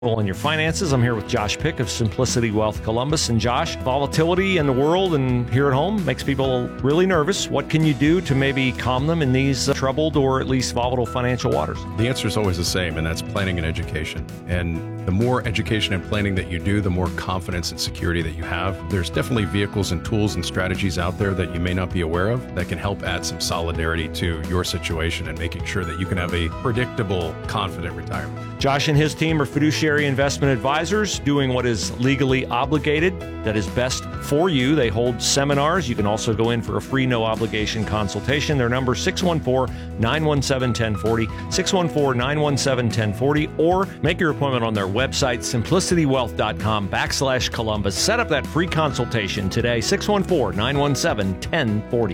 On your finances. I'm here with Josh Pick of Simplicity Wealth Columbus. And Josh, volatility in the world and here at home makes people really nervous. What can you do to maybe calm them in these troubled or at least volatile financial waters? The answer is always the same, and that's planning and education. And the more education and planning that you do, the more confidence and security that you have. There's definitely vehicles and tools and strategies out there that you may not be aware of that can help add some solidarity to your situation and making sure that you can have a predictable, confident retirement. Josh and his team are fiduciary investment advisors doing what is legally obligated, that is best for you. They hold seminars. You can also go in for a free, no obligation consultation. Their number 614-917-1040, 614-917-1040, or make your appointment on their website, simplicitywealth.com/Columbus. Set up that free consultation today, 614-917-1040.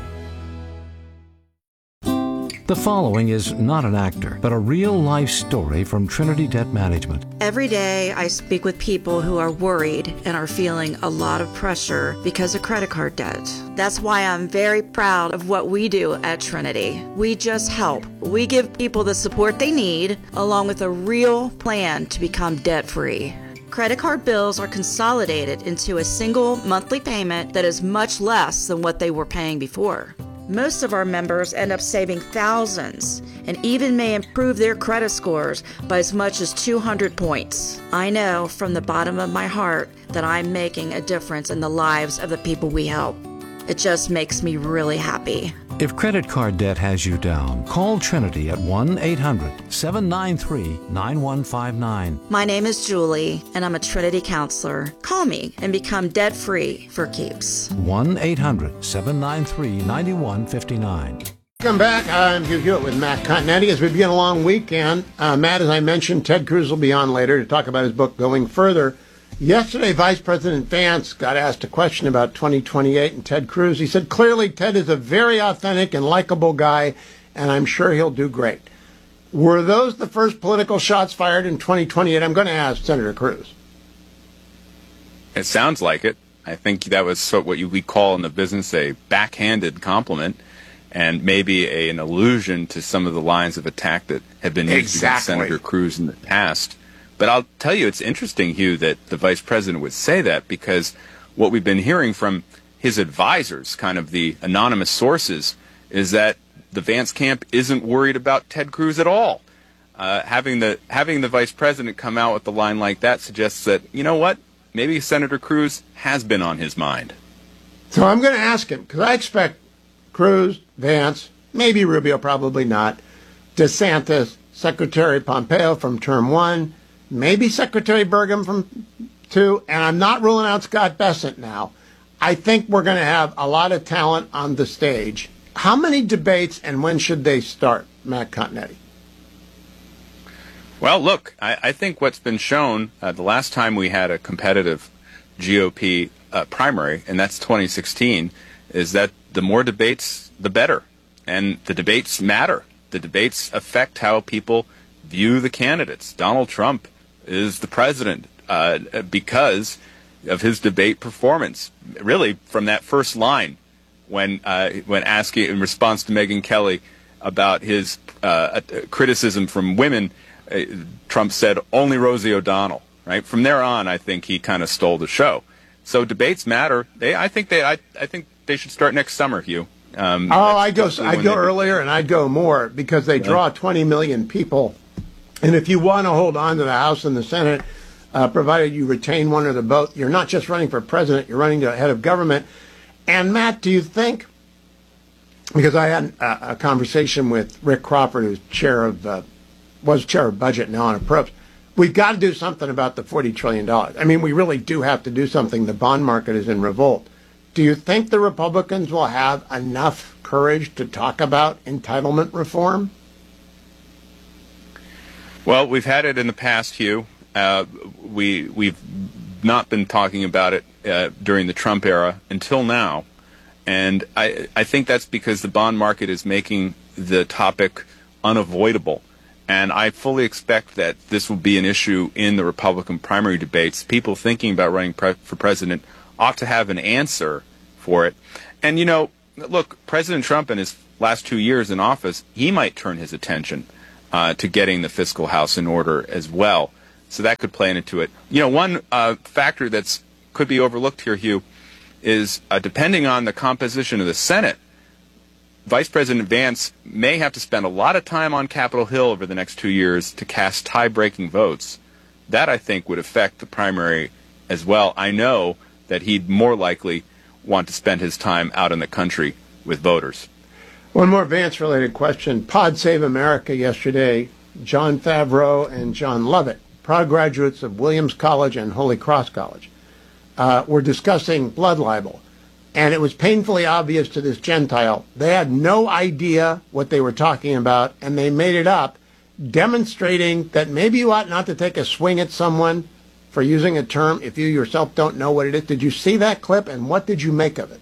The following is not an actor, but a real-life story from Trinity Debt Management. Every day I speak with people who are worried and are feeling a lot of pressure because of credit card debt. That's why I'm very proud of what we do at Trinity. We just help. We give people the support they need, along with a real plan to become debt-free. Credit card bills are consolidated into a single monthly payment that is much less than what they were paying before. Most of our members end up saving thousands and even may improve their credit scores by as much as 200 points. I know from the bottom of my heart that I'm making a difference in the lives of the people we help. It just makes me really happy. If credit card debt has you down, call Trinity at 1-800-793-9159. My name is Julie, and I'm a Trinity counselor. Call me and become debt-free for keeps. 1-800-793-9159. Welcome back. I'm Hugh Hewitt with Matt Continetti. As we begin a long weekend, Matt, as I mentioned, Ted Cruz will be on later to talk about his book, Going Further. Yesterday, Vice President Vance got asked a question about 2028 and Ted Cruz. He said, clearly, Ted is a very authentic and likable guy, and I'm sure he'll do great. Were those the first political shots fired in 2028? I'm going to ask Senator Cruz. It sounds like it. I think that was what we call in the business a backhanded compliment, and maybe an allusion to some of the lines of attack that have been used against Senator Cruz in the past. But I'll tell you, it's interesting, Hugh, that the vice president would say that, because what we've been hearing from his advisors, kind of the anonymous sources, is that the Vance camp isn't worried about Ted Cruz at all. Having the vice president come out with a line like that suggests that, you know what, maybe Senator Cruz has been on his mind. So I'm going to ask him, because I expect Cruz, Vance, maybe Rubio, probably not, DeSantis, Secretary Pompeo from term 1, maybe Secretary Burgum from 2, and I'm not ruling out Scott Bessent now. I think we're going to have a lot of talent on the stage. How many debates and when should they start, Matt Continetti? Well, look, I think what's been shown the last time we had a competitive GOP primary, and that's 2016, is that the more debates, the better. And the debates matter. The debates affect how people view the candidates. Donald Trump is the president because of his debate performance. Really, from that first line, when asking in response to Megyn Kelly about his criticism from women, Trump said only Rosie O'Donnell. Right from there on, I think he kind of stole the show. So debates matter. I think they should start next summer, Hugh. I'd go earlier, and I'd go more, because they draw 20 million people. And if you want to hold on to the House and the Senate, provided you retain one or the both, you're not just running for president, you're running to head of government. And Matt, do you think, because I had a conversation with Rick Crawford, who's was chair of budget now on approach, we've got to do something about the $40 trillion. I mean, we really do have to do something. The bond market is in revolt. Do you think the Republicans will have enough courage to talk about entitlement reform? Well, we've had it in the past, Hugh. We've not been talking about it during the Trump era until now. And I think that's because the bond market is making the topic unavoidable. And I fully expect that this will be an issue in the Republican primary debates. People thinking about running for president ought to have an answer for it. And, you know, look, President Trump in his last 2 years in office, he might turn his attention to getting the fiscal house in order as well. So that could play into it. One factor that's could be overlooked here, Hugh, is depending on the composition of the Senate, Vice President Vance may have to spend a lot of time on Capitol Hill over the next 2 years to cast tie-breaking votes. That, I think, would affect the primary as well. I know that he'd more likely want to spend his time out in the country with voters. One more Vance-related question. Pod Save America yesterday, John Favreau and John Lovett, proud graduates of Williams College and Holy Cross College, were discussing blood libel. And it was painfully obvious to this Gentile. They had no idea what they were talking about, and they made it up, demonstrating that maybe you ought not to take a swing at someone for using a term if you yourself don't know what it is. Did you see that clip, and what did you make of it?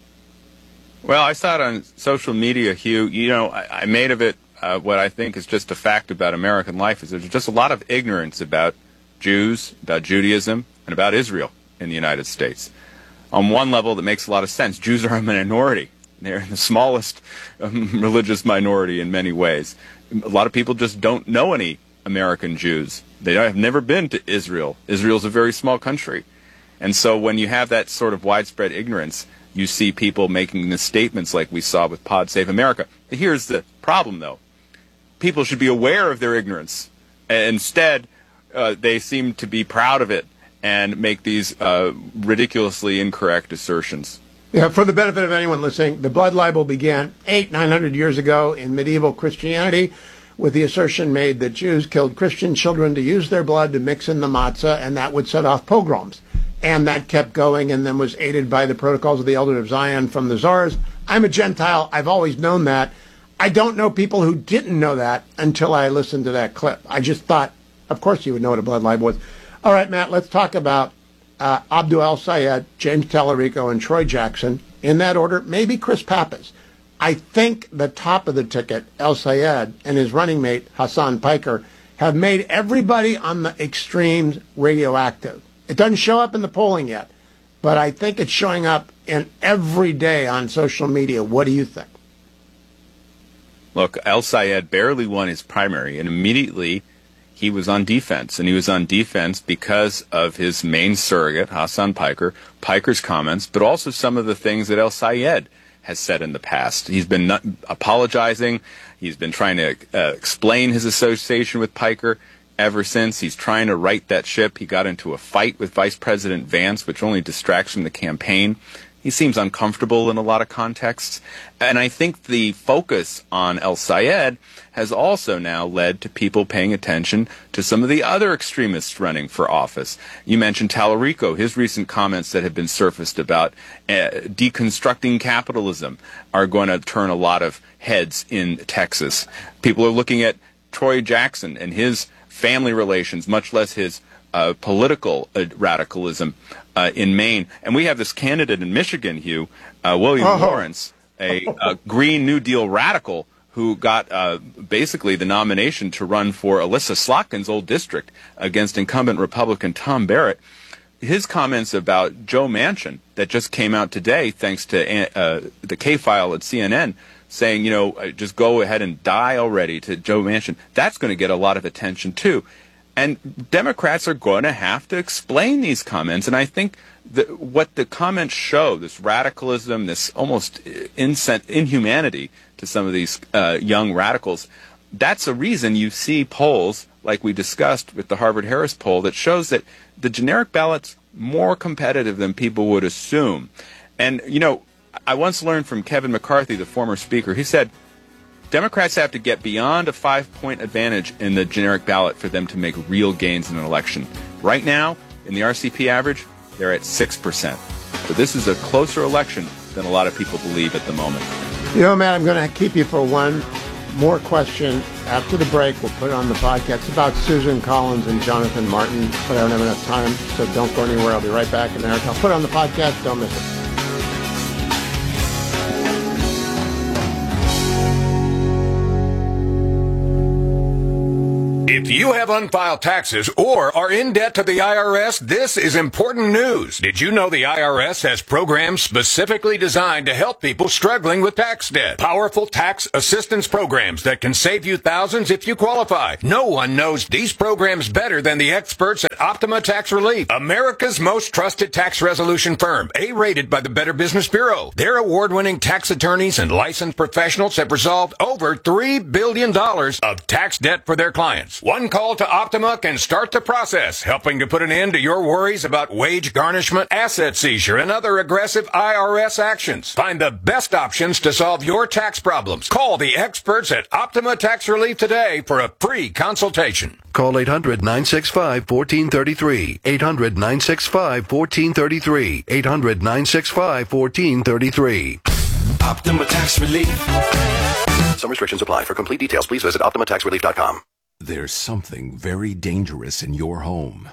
Well, I saw it on social media, Hugh. I made of it what I think is just a fact about American life, is there's just a lot of ignorance about Jews, about Judaism, and about Israel in the United States. On one level, that makes a lot of sense. Jews are a minority. They're the smallest religious minority in many ways. A lot of people just don't know any American Jews. They have never been to Israel. Israel's a very small country. And so when you have that sort of widespread ignorance, you see people making the statements like we saw with Pod Save America. Here's the problem, though. People should be aware of their ignorance. Instead, they seem to be proud of it and make these ridiculously incorrect assertions. Yeah, for the benefit of anyone listening, the blood libel began 900 years ago in medieval Christianity with the assertion made that Jews killed Christian children to use their blood to mix in the matzah, and that would set off pogroms. And that kept going and then was aided by the protocols of the Elder of Zion from the Tsars. I'm a Gentile. I've always known that. I don't know people who didn't know that until I listened to that clip. I just thought, of course you would know what a blood libel was. All right, Matt, let's talk about Abdul El-Sayed, James Tallarico, and Troy Jackson. In that order, maybe Chris Pappas. I think the top of the ticket, El-Sayed, and his running mate, Hassan Piker, have made everybody on the extremes radioactive. It doesn't show up in the polling yet, but I think it's showing up in every day on social media. What do you think? Look, El-Sayed barely won his primary, and immediately he was on defense, and he was on defense because of his main surrogate, Hassan Piker, Piker's comments, but also some of the things that El-Sayed has said in the past. He's been apologizing. He's been trying to explain his association with Piker ever since. He's trying to right that ship. He got into a fight with Vice President Vance, which only distracts from the campaign. He seems uncomfortable in a lot of contexts. And I think the focus on El-Sayed has also now led to people paying attention to some of the other extremists running for office. You mentioned Tallarico, his recent comments that have been surfaced about deconstructing capitalism are going to turn a lot of heads in Texas. People are looking at Troy Jackson and his family relations, much less his political radicalism in Maine. And we have this candidate in Michigan, Hugh, William Lawrence, a Green New Deal radical who got basically the nomination to run for Alyssa Slotkin's old district against incumbent Republican Tom Barrett. His comments about Joe Manchin that just came out today, thanks to the K-File at CNN, saying, just go ahead and die already to Joe Manchin, that's going to get a lot of attention too. And Democrats are going to have to explain these comments. And I think that what the comments show, this radicalism, this almost inhumanity to some of these young radicals, that's a reason you see polls like we discussed with the Harvard-Harris poll that shows that the generic ballot's more competitive than people would assume. And, I once learned from Kevin McCarthy, the former speaker, he said, Democrats have to get beyond a 5-point advantage in the generic ballot for them to make real gains in an election. Right now, in the RCP average, they're at 6%. So this is a closer election than a lot of people believe at the moment. Matt, I'm going to keep you for one more question. After the break, we'll put it on the podcast. It's about Susan Collins and Jonathan Martin, but I don't have enough time, so don't go anywhere. I'll be right back in America. I'll put it on the podcast. Don't miss it. It's If you have unfiled taxes or are in debt to the IRS, this is important news. Did you know the IRS has programs specifically designed to help people struggling with tax debt? Powerful tax assistance programs that can save you thousands if you qualify. No one knows these programs better than the experts at Optima Tax Relief, America's most trusted tax resolution firm, A-rated by the Better Business Bureau. Their award-winning tax attorneys and licensed professionals have resolved over $3 billion of tax debt for their clients. One call to Optima can start the process, helping to put an end to your worries about wage garnishment, asset seizure, and other aggressive IRS actions. Find the best options to solve your tax problems. Call the experts at Optima Tax Relief today for a free consultation. Call 800-965-1433. 800-965-1433. 800-965-1433. Optima Tax Relief. Some restrictions apply. For complete details, please visit OptimaTaxRelief.com. There's something very dangerous in your home.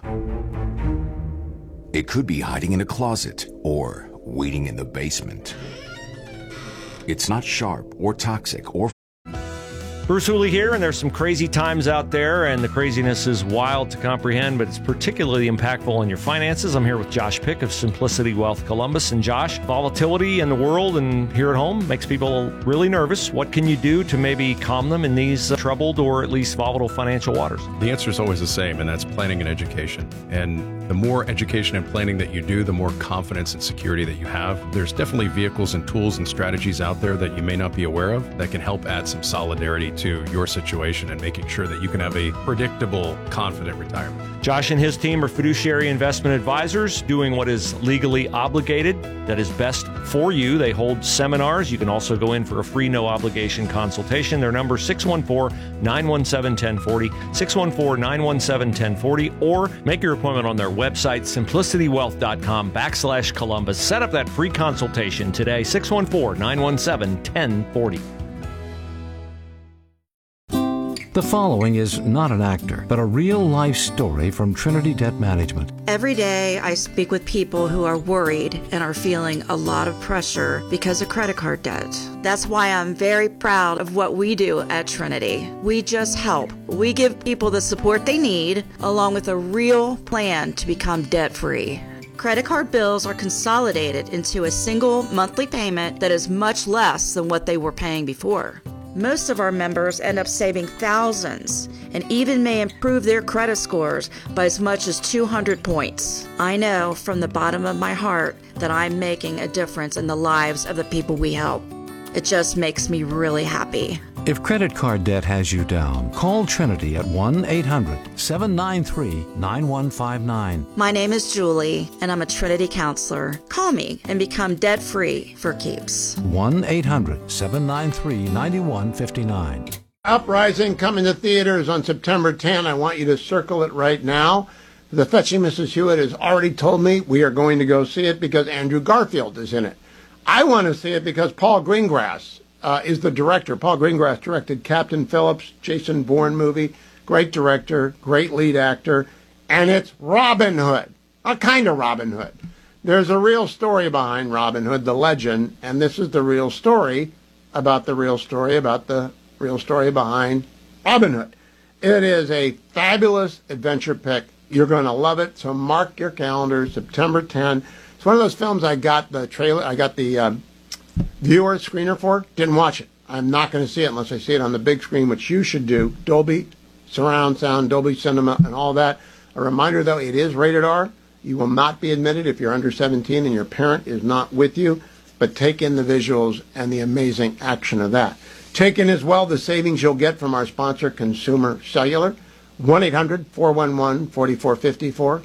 It could be hiding in a closet or waiting in the basement. It's not sharp or toxic or... Bruce Hooley here, and there's some crazy times out there, and the craziness is wild to comprehend, but it's particularly impactful on your finances. I'm here with Josh Pick of Simplicity Wealth Columbus. And Josh, volatility in the world and here at home makes people really nervous. What can you do to maybe calm them in these troubled or at least volatile financial waters? The answer is always the same, and that's planning and education. And the more education and planning that you do, the more confidence and security that you have. There's definitely vehicles and tools and strategies out there that you may not be aware of that can help add some solidarity to your situation and making sure that you can have a predictable, confident retirement. Josh and his team are fiduciary investment advisors doing what is legally obligated, that is best for you. They hold seminars. You can also go in for a free, no-obligation consultation. Their number is 614-917-1040, 614-917-1040, or make your appointment on their website, simplicitywealth.com/Columbus. Set up that free consultation today, 614-917-1040. The following is not an actor, but a real-life story from Trinity Debt Management. Every day I speak with people who are worried and are feeling a lot of pressure because of credit card debt. That's why I'm very proud of what we do at Trinity. We just help. We give people the support they need, along with a real plan to become debt-free. Credit card bills are consolidated into a single monthly payment that is much less than what they were paying before. Most of our members end up saving thousands and even may improve their credit scores by as much as 200 points. I know from the bottom of my heart that I'm making a difference in the lives of the people we help. It just makes me really happy. If credit card debt has you down, call Trinity at 1-800-793-9159. My name is Julie, and I'm a Trinity counselor. Call me and become debt-free for keeps. 1-800-793-9159. Uprising coming to theaters on September 10. I want you to circle it right now. The Fetching Mrs. Hewitt has already told me we are going to go see it because Andrew Garfield is in it. I want to see it because Paul Greengrass is the director. Paul Greengrass directed Captain Phillips, Jason Bourne movie. Great director, great lead actor, and it's Robin Hood. A kind of Robin Hood. There's a real story behind Robin Hood, the legend, and this is the real story about the real story about the real story behind Robin Hood. It is a fabulous adventure pick. You're going to love it, so mark your calendar, September 10. It's one of those films I got the trailer, I got the viewer screener for, didn't watch it. I'm not going to see it unless I see it on the big screen, which you should do. Dolby, surround sound, Dolby Cinema, and all that. A reminder, though, it is rated R. You will not be admitted if you're under 17 and your parent is not with you, but take in the visuals and the amazing action of that. Take in as well the savings you'll get from our sponsor, Consumer Cellular. 1-800-411-4454.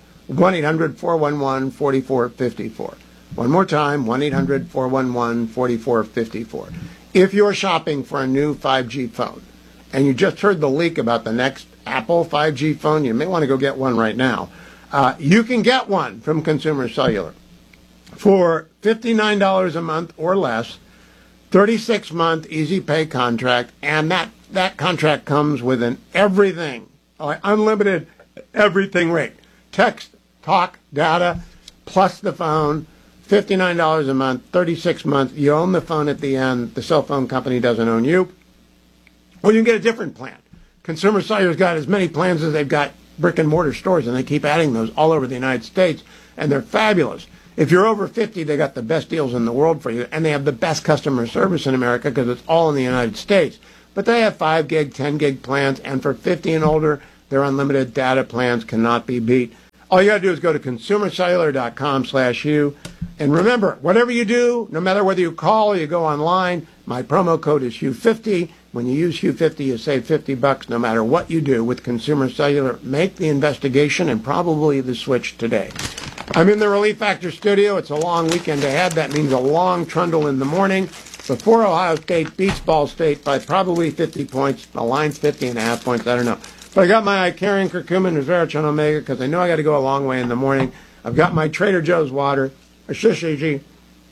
1-800-411-4454. One more time, 1-800-411-4454. If you're shopping for a new 5G phone and you just heard the leak about the next Apple 5G phone, you may want to go get one right now. You can get one from Consumer Cellular for $59 a month or less, 36-month easy pay contract, and that contract comes with an everything, unlimited everything rate. Text, talk, data, plus the phone, $59 a month, 36 months. You own the phone at the end. The cell phone company doesn't own you. Or you can get a different plan. Consumer Cellular's got as many plans as they've got brick and mortar stores, and they keep adding those all over the United States, and they're fabulous. If you're over 50, they got the best deals in the world for you, and they have the best customer service in America because it's all in the United States. But they have 5 gig, 10 gig plans, and for 50 and older, their unlimited data plans cannot be beat. All you got to do is go to consumercellular.com/Hugh. And remember, whatever you do, no matter whether you call or you go online, my promo code is Hugh50. When you use Hugh50, you save $50 no matter what you do with Consumer Cellular. Make the investigation and probably the switch today. I'm in the Relief Factor studio. It's a long weekend ahead. That means a long trundle in the morning before Ohio State beats Ball State by probably 50 points. The line's 50.5 points. I don't know. But I got my Icarian curcumin resveratrol omega because I know I got to go a long way in the morning. I've got my Trader Joe's water, a Shishiji.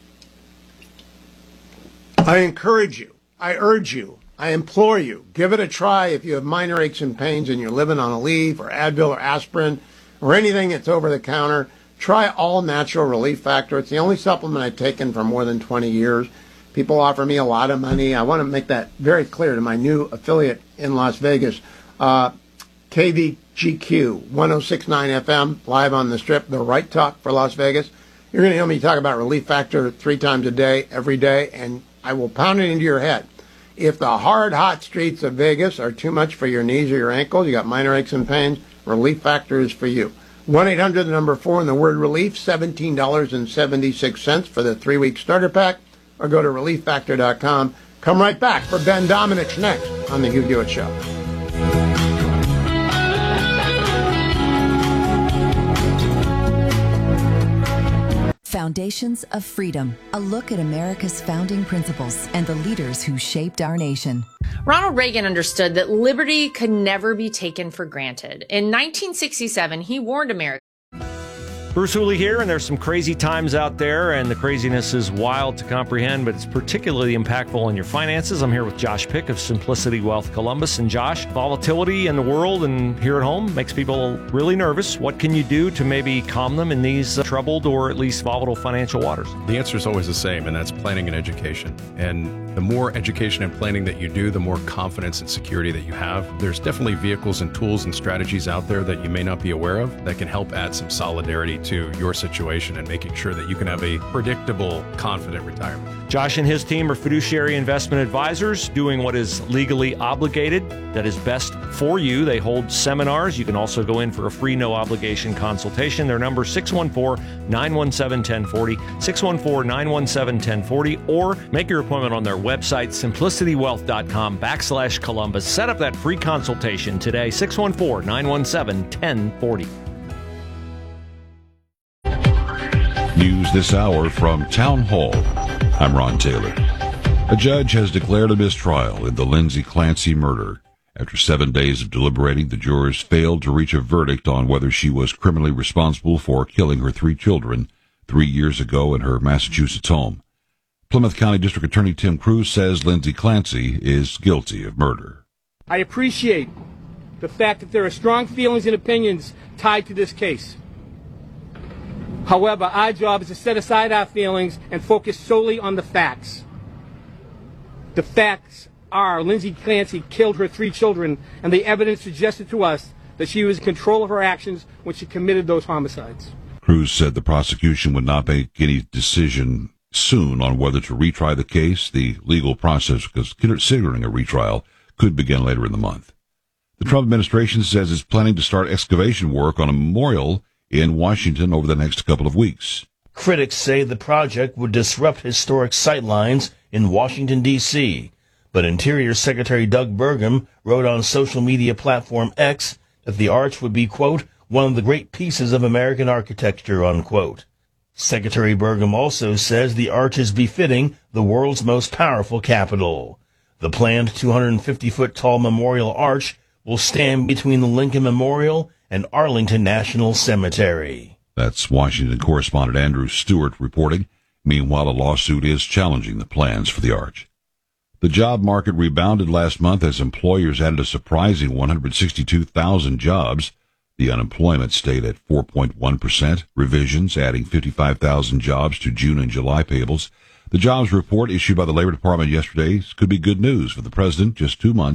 I encourage you, I urge you, I implore you, give it a try if you have minor aches and pains and you're living on a leaf or Advil or aspirin or anything that's over the counter. Try All Natural Relief Factor. It's the only supplement I've taken for more than 20 years. People offer me a lot of money. I want to make that very clear to my new affiliate in Las Vegas. KVGQ 1069 FM, live on the Strip, the right talk for Las Vegas. You're going to hear me talk about Relief Factor 3 times a day, every day, and I will pound it into your head. If the hard, hot streets of Vegas are too much for your knees or your ankles, you got minor aches and pains, Relief Factor is for you. 1-800-4 and the word relief, $17.76 for the 3-week starter pack, or go to relieffactor.com. Come right back for Ben Domenech next on The Hugh Hewitt Show. Foundations of Freedom, a look at America's founding principles and the leaders who shaped our nation. Ronald Reagan understood that liberty could never be taken for granted. In 1967, he warned America. Bruce Hooley here, and there's some crazy times out there, and the craziness is wild to comprehend, but it's particularly impactful on your finances. I'm here with Josh Pick of Simplicity Wealth Columbus. And Josh, volatility in the world and here at home makes people really nervous. What can you do to maybe calm them in these troubled or at least volatile financial waters? The answer is always the same, and that's planning and education. And the more education and planning that you do, the more confidence and security that you have. There's definitely vehicles and tools and strategies out there that you may not be aware of that can help add some solidarity to your situation and making sure that you can have a predictable, confident retirement. Josh and his team are fiduciary investment advisors doing what is legally obligated, that is best for you. They hold seminars. You can also go in for a free, no-obligation consultation. Their number is 614-917-1040, 614-917-1040, or make your appointment on their website, simplicitywealth.com/Columbus. Set up that free consultation today, 614-917-1040. News this hour from Town Hall. I'm Ron Taylor. A judge has declared a mistrial in the Lindsay Clancy murder. After 7 days of deliberating, the jurors failed to reach a verdict on whether she was criminally responsible for killing her 3 children 3 years ago in her Massachusetts home. Plymouth County District Attorney Tim Cruz says Lindsay Clancy is guilty of murder. I appreciate the fact that there are strong feelings and opinions tied to this case. However, our job is to set aside our feelings and focus solely on the facts. The facts are Lindsay Clancy killed her 3 children, and the evidence suggested to us that she was in control of her actions when she committed those homicides. Cruz said the prosecution would not make any decision soon on whether to retry the case. The legal process, considering a retrial, could begin later in the month. The Trump administration says it's planning to start excavation work on a memorial in Washington over the next couple of weeks. Critics say the project would disrupt historic sightlines in Washington, D.C., but Interior Secretary Doug Burgum wrote on social media platform X that the arch would be, quote, one of the great pieces of American architecture, unquote. Secretary Burgum also says the arch is befitting the world's most powerful capital. The planned 250-foot-tall memorial arch will stand between the Lincoln Memorial and Arlington National Cemetery. That's Washington correspondent Andrew Stewart reporting. Meanwhile, a lawsuit is challenging the plans for the arch. The job market rebounded last month as employers added a surprising 162,000 jobs. The unemployment stayed at 4.1%, revisions adding 55,000 jobs to June and July payables. The jobs report issued by the Labor Department yesterday could be good news for the president just 2 months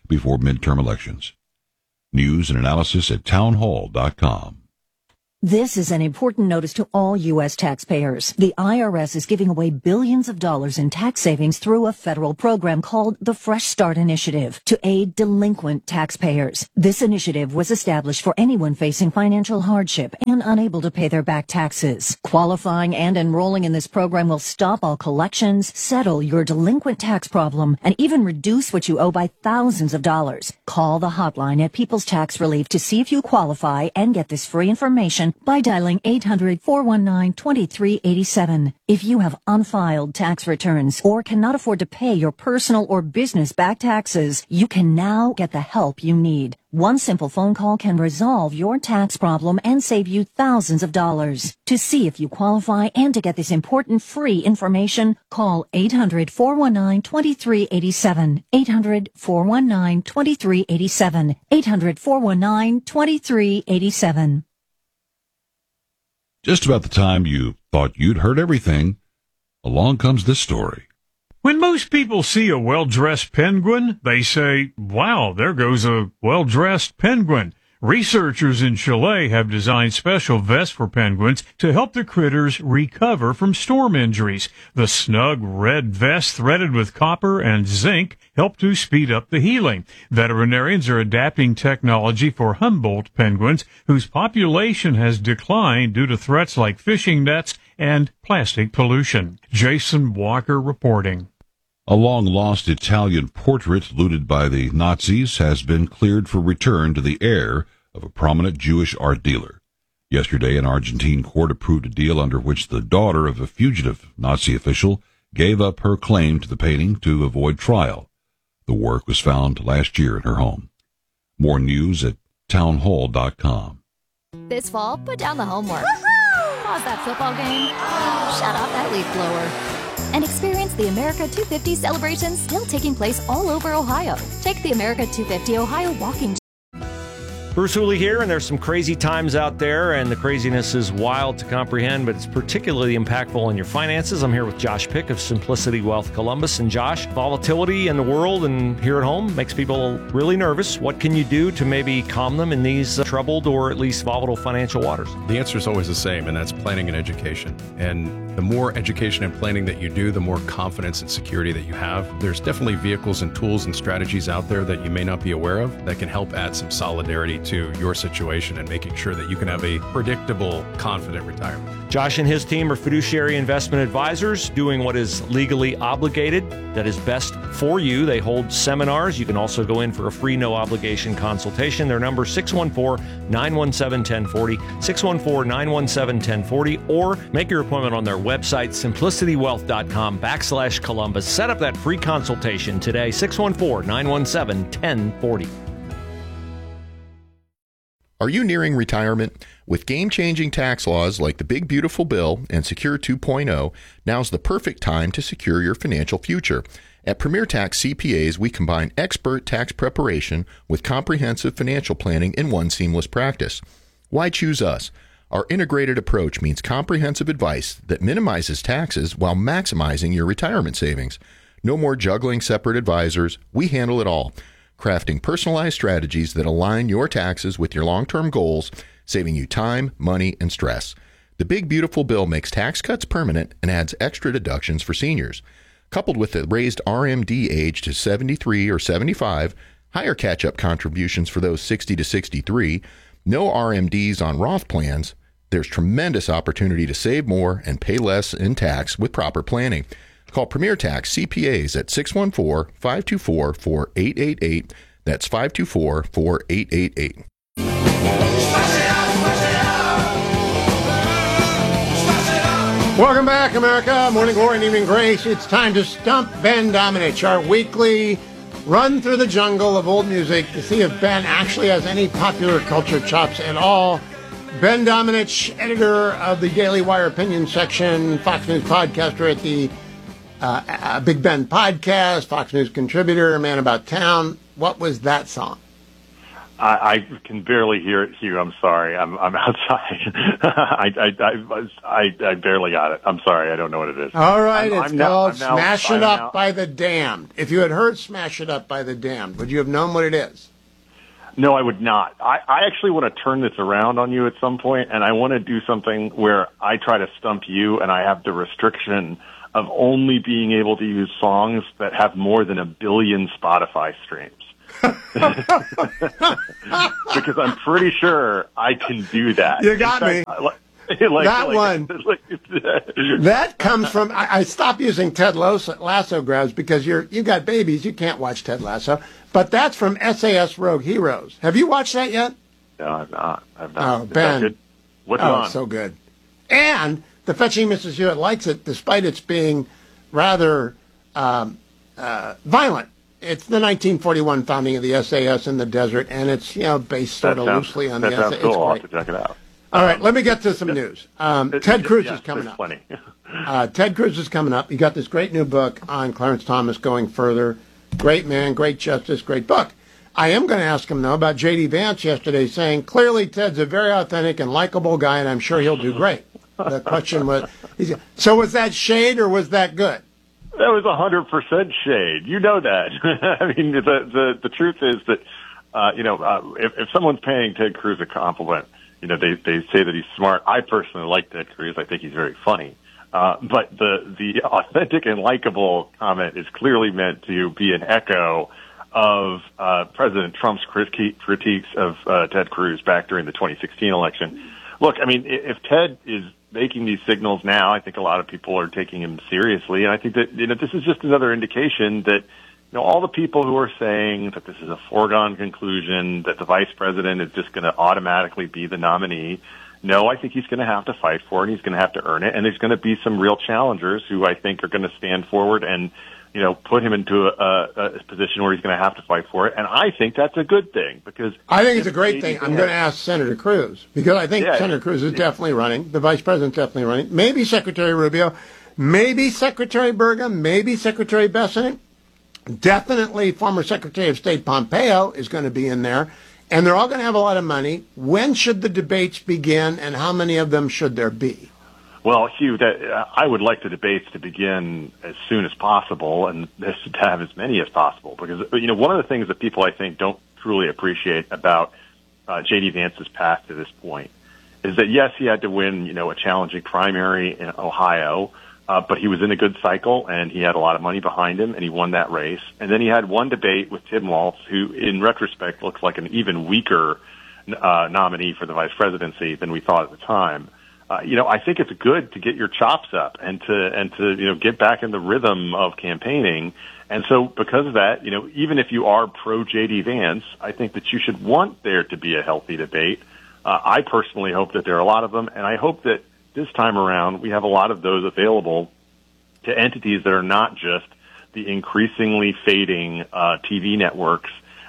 before midterm elections. News and analysis at townhall.com. This is an important notice to all U.S. taxpayers. The IRS is giving away billions of dollars in tax savings through a federal program called the Fresh Start Initiative to aid delinquent taxpayers. This initiative was established for anyone facing financial hardship and unable to pay their back taxes. Qualifying and enrolling in this program will stop all collections, settle your delinquent tax problem, and even reduce what you owe by thousands of dollars. Call the hotline at People's Tax Relief to see if you qualify and get this free information by dialing 800-419-2387. If you have unfiled tax returns or cannot afford to pay your personal or business back taxes, you can now get the help you need. One simple phone call can resolve your tax problem and save you thousands of dollars. To see if you qualify and to get this important free information, call 800-419-2387. 800-419-2387. 800-419-2387. Just about the time you thought you'd heard everything, along comes this story. When most people see a well-dressed penguin, they say, wow, there goes a well-dressed penguin. Researchers in Chile have designed special vests for penguins to help the critters recover from storm injuries. The snug red vest threaded with copper and zinc help to speed up the healing. Veterinarians are adapting technology for Humboldt penguins, whose population has declined due to threats like fishing nets and plastic pollution. Jason Walker reporting. A long-lost Italian portrait looted by the Nazis has been cleared for return to the heir of a prominent Jewish art dealer. Yesterday, an Argentine court approved a deal under which the daughter of a fugitive Nazi official gave up her claim to the painting to avoid trial. The work was found last year in her home. More news at townhall.com. This fall, put down the homework. Pause that football game. Shut off that leaf blower. And experience the America 250 celebration still taking place all over Ohio. Take the America 250 Ohio walking. Bruce Hooley here, and there's some crazy times out there, and the craziness is wild to comprehend, but it's particularly impactful on your finances. I'm here with Josh Pick of Simplicity Wealth Columbus. And Josh, volatility in the world and here at home makes people really nervous. What can you do to maybe calm them in these troubled or at least volatile financial waters? The answer is always the same, and that's planning and education. And the more education and planning that you do, the more confidence and security that you have. There's definitely vehicles and tools and strategies out there that you may not be aware of that can help add some solidarity to your situation and making sure that you can have a predictable, confident retirement. Josh and his team are fiduciary investment advisors doing what is legally obligated, that is best for you. They hold seminars. You can also go in for a free, no-obligation consultation. Their number, 614-917-1040, 614-917-1040, or make your appointment on their website, simplicitywealth.com/Columbus. Set up that free consultation today, 614-917-1040. Are you nearing retirement? With game-changing tax laws like the Big Beautiful Bill and Secure 2.0, now's the perfect time to secure your financial future. At Premier Tax CPAs, we combine expert tax preparation with comprehensive financial planning in one seamless practice. Why choose us? Our integrated approach means comprehensive advice that minimizes taxes while maximizing your retirement savings. No more juggling separate advisors. We handle it all, crafting personalized strategies that align your taxes with your long-term goals, saving you time, money, and stress. The Big Beautiful Bill makes tax cuts permanent and adds extra deductions for seniors. Coupled with the raised RMD age to 73 or 75, higher catch-up contributions for those 60 to 63, no RMDs on Roth plans, there's tremendous opportunity to save more and pay less in tax with proper planning. Call Premier Tax CPAs at 614-524-4888. That's 524-4888. Welcome back, America. Morning glory and evening grace. It's time to stump Ben Domenech, our weekly run through the jungle of old music to see if Ben actually has any popular culture chops at all. Ben Domenech, editor of the Daily Wire opinion section, Fox News podcaster at the Big Ben podcast, Fox News contributor, Man About Town. What was that song? I can barely hear it, Hugh. I'm sorry. I'm outside. I barely got it. I'm sorry. I don't know what it is. All right. It's called Smash It Up by the Damned. If you had heard Smash It Up by the Damned, would you have known what it is? No, I would not. I actually want to turn this around on you at some point, and I want to do something where I try to stump you, and I have the restriction of only being able to use songs that have more than 1 billion Spotify streams. Because I'm pretty sure I can do that. You got me. That comes from, I stopped using Ted Lasso grabs because you got babies, you can't watch Ted Lasso, but that's from SAS Rogue Heroes. Have you watched that yet? No, I've not. Oh, Ben. What's on? So good. And the Fetching Mrs. Hewitt likes it despite its being rather violent. It's the 1941 founding of the SAS in the desert, and it's based sort of loosely on the SAS. That sounds cool. I'll have to check it out. All right, let me get to some news. Ted Cruz is coming up. Plenty. Ted Cruz is coming up. You got this great new book on Clarence Thomas, Going Further. Great man, great justice, great book. I am going to ask him, though, about J.D. Vance yesterday, saying, clearly Ted's a very authentic and likable guy, and I'm sure he'll do great. The question was, so was that shade or was that good? That was 100% shade. You know that. I mean, the truth is that, if someone's paying Ted Cruz a compliment, they say that he's smart. I personally like Ted Cruz. I think he's very funny. But the authentic and likable comment is clearly meant to be an echo of President Trump's critiques of Ted Cruz back during the 2016 election. Look, I mean, if Ted is making these signals now, I think a lot of people are taking him seriously, and I think that this is just another indication that all the people who are saying that this is a foregone conclusion, that the vice president is just going to automatically be the nominee. No, I think he's going to have to fight for it, and he's going to have to earn it, and there's going to be some real challengers who I think are going to stand forward and put him into a position where he's going to have to fight for it. And I think that's a good thing because I think it's a great thing. I'm going to ask Senator Cruz because I think Senator Cruz is definitely running. The vice president's definitely running. Maybe Secretary Rubio, maybe Secretary Burgum, maybe Secretary Bessent. Definitely former Secretary of State Pompeo is going to be in there. And they're all going to have a lot of money. When should the debates begin and how many of them should there be? Well, Hugh, I would like the debates to begin as soon as possible and to have as many as possible because, one of the things that people I think don't truly appreciate about J.D. Vance's path to this point is that, yes, he had to win, a challenging primary in Ohio, but he was in a good cycle and he had a lot of money behind him and he won that race. And then he had one debate with Tim Walz, who in retrospect looks like an even weaker nominee for the vice presidency than we thought at the time. I think it's good to get your chops up and to get back in the rhythm of campaigning. And so because of that, even if you are pro J.D. Vance, I think that you should want there to be a healthy debate. I personally hope that there are a lot of them, and I hope that this time around we have a lot of those available to entities that are not just the increasingly fading TV networks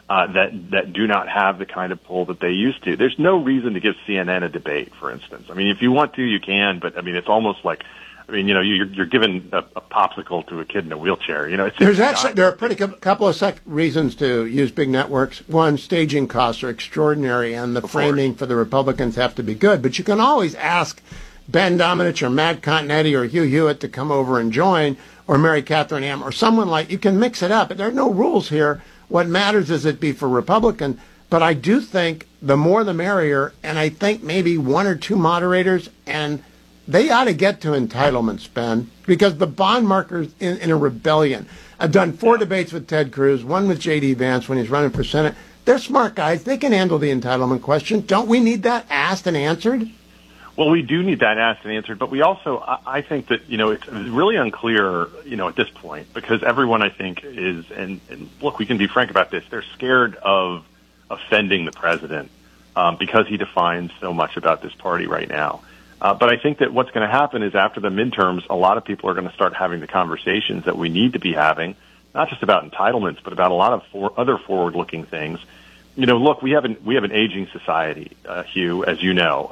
that do not have the kind of pull that they used to. There's no reason to give CNN a debate, for instance. I mean, if you want to, you can, but I mean, it's almost like, you're giving a popsicle to a kid in a wheelchair. There are pretty couple of reasons to use big networks. One, staging costs are extraordinary, and the framing for the Republicans have to be good. But you can always ask Ben Domenech or Matt Continetti or Hugh Hewitt to come over and join, or Mary Catherine Ham, or someone like. You can mix it up. There are no rules here. What matters is it be for Republican, but I do think the more the merrier, and I think maybe one or two moderators, and they ought to get to entitlements, Ben, because the bond marker's in a rebellion. I've done 4 debates with Ted Cruz, one with J.D. Vance when he's running for Senate. They're smart guys. They can handle the entitlement question. Don't we need that asked and answered? Well, we do need that asked and answered, but we also, I think that, it's really unclear, at this point, because everyone, I think, is, and look, we can be frank about this, they're scared of offending the president because he defines so much about this party right now. But I think that what's going to happen is after the midterms, a lot of people are going to start having the conversations that we need to be having, not just about entitlements, but about a lot of other forward-looking things. Look, we have an aging society, Hugh, as you know.